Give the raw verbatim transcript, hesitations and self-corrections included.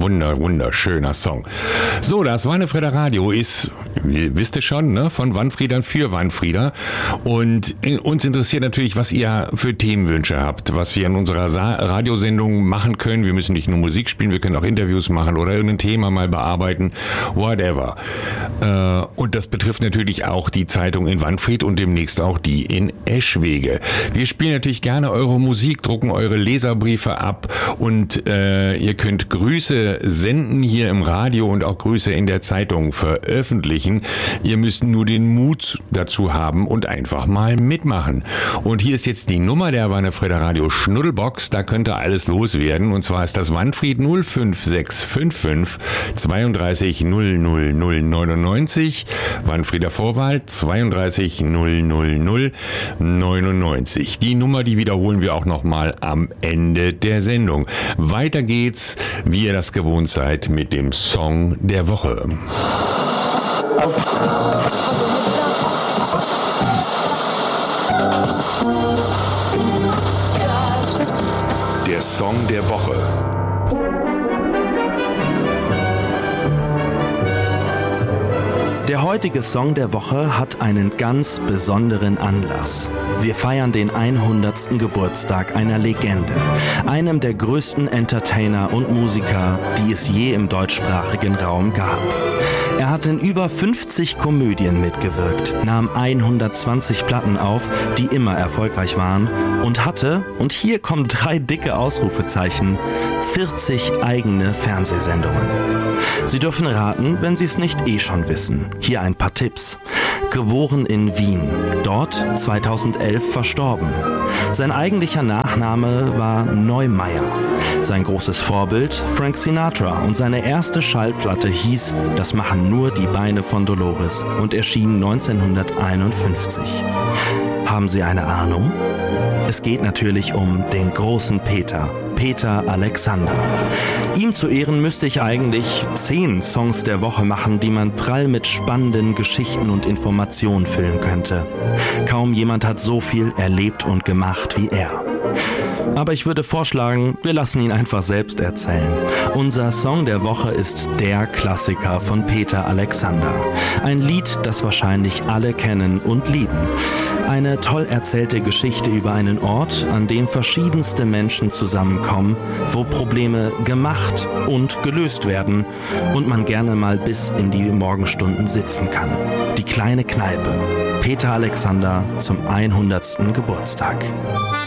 Wunder, wunderschöner Song. So, das Wannefrieder Radio ist, wisst ihr schon, ne, von Wannfriedern für Wannfrieder. Und uns interessiert natürlich, was ihr für Themenwünsche habt, was wir in unserer Sa- Radiosendung machen können. Wir müssen nicht nur Musik spielen, wir können auch Interviews machen oder irgendein Thema mal bearbeiten, whatever. Äh, und das betrifft natürlich auch die Zeitung in Wannfried und demnächst auch die in Eschwege. Wir spielen natürlich gerne eure Musik, drucken eure Leserbriefe ab und äh, ihr könnt Grüße senden hier im Radio und auch Grüße in der Zeitung veröffentlichen. Ihr müsst nur den Mut dazu haben und einfach mal mitmachen. Und hier ist jetzt die Nummer der Wannefrieder Radio Schnuddelbox, da könnte alles loswerden. Und zwar ist das Wannfried null fünf sechs fünf fünf zweiunddreißig null null null neunundneunzig, Wannfrieder Vorwahl zweiunddreißig null null null neunundneunzig. Die Nummer, die wiederholen wir auch nochmal am Ende der Sendung. Weiter geht's, wie ihr das gewohnt seid, mit dem Song der Woche. Der Song der Woche. Der heutige Song der Woche hat einen ganz besonderen Anlass. Wir feiern den hundertsten Geburtstag einer Legende, einem der größten Entertainer und Musiker, die es je im deutschsprachigen Raum gab. Er hat in über fünfzig Komödien mitgewirkt, nahm hundertzwanzig Platten auf, die immer erfolgreich waren, und hatte, und hier kommen drei dicke Ausrufezeichen, vierzig eigene Fernsehsendungen. Sie dürfen raten, wenn Sie es nicht eh schon wissen. Hier ein paar Tipps. Geboren in Wien, dort zweitausendelf verstorben. Sein eigentlicher Nachname war Neumeier. Sein großes Vorbild Frank Sinatra und seine erste Schallplatte hieß Das machen nur die Beine von Dolores und erschien neunzehnhunderteinundfünfzig. Haben Sie eine Ahnung? Es geht natürlich um den großen Peter, Peter Alexander. Ihm zu Ehren müsste ich eigentlich zehn Songs der Woche machen, die man prall mit spannenden Geschichten und Informationen füllen könnte. Kaum jemand hat so viel erlebt und gemacht wie er. Aber ich würde vorschlagen, wir lassen ihn einfach selbst erzählen. Unser Song der Woche ist der Klassiker von Peter Alexander. Ein Lied, das wahrscheinlich alle kennen und lieben. Eine toll erzählte Geschichte über einen Ort, an dem verschiedenste Menschen zusammenkommen, wo Probleme gemacht und gelöst werden und man gerne mal bis in die Morgenstunden sitzen kann. Die kleine Kneipe. Peter Alexander zum hundertsten Geburtstag.